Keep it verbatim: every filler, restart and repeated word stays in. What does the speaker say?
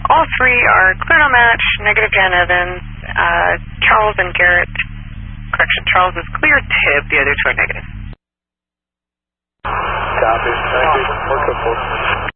all three are clear no match, negative Jan Evans. Uh, Charles and Garrett, correction, Charles is clear tip, the other two are negative. Copy, thank you. Work up for